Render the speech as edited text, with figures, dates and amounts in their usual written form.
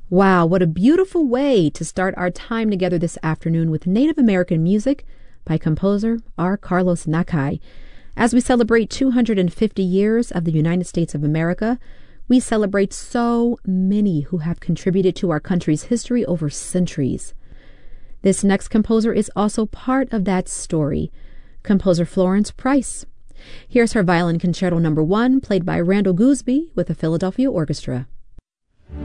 Wow, what a beautiful way to start our time together this afternoon with Native American music by composer R. Carlos Nakai. As we celebrate 250 years of the United States of America, we celebrate so many who have contributed to our country's history over centuries. This next composer is also part of that story, composer Florence Price. Here's her Violin Concerto No. 1, played by Randall Gooseby with the Philadelphia Orchestra.